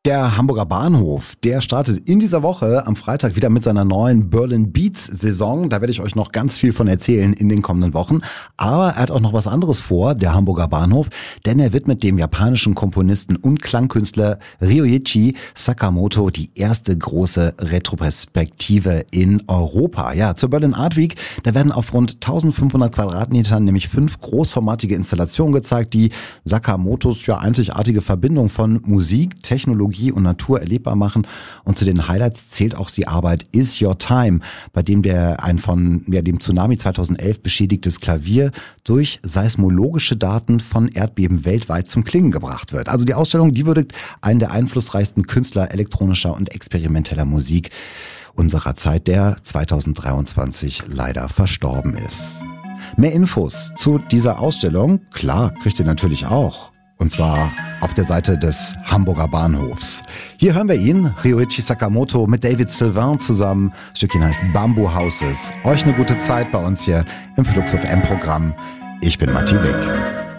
Der Hamburger Bahnhof, der startet in dieser Woche am Freitag wieder mit seiner neuen Berlin Beats Saison. Da werde ich euch noch ganz viel von erzählen in den kommenden Wochen. Aber er hat auch noch was anderes vor, der Hamburger Bahnhof, denn er widmet dem japanischen Komponisten und Klangkünstler Ryuichi Sakamoto die erste große Retroperspektive in Europa. Ja, zur Berlin Art Week, da werden auf rund 1500 Quadratmetern nämlich 5 großformatige Installationen gezeigt, die Sakamotos einzigartige Verbindung von Musik, Technologie und Natur erlebbar machen. Und zu den Highlights zählt auch die Arbeit Is Your Time, bei dem ein von dem Tsunami 2011 beschädigtes Klavier durch seismologische Daten von Erdbeben weltweit zum Klingen gebracht wird. Also die Ausstellung, die würdigt einen der einflussreichsten Künstler elektronischer und experimenteller Musik unserer Zeit, der 2023 leider verstorben ist. Mehr Infos zu dieser Ausstellung, klar, kriegt ihr natürlich auch. Und zwar auf der Seite des Hamburger Bahnhofs. Hier hören wir ihn, Ryuichi Sakamoto mit David Sylvain zusammen. Das Stückchen heißt Bamboo Houses. Euch eine gute Zeit bei uns hier im Flux of M-Programm. Ich bin Matti Wick.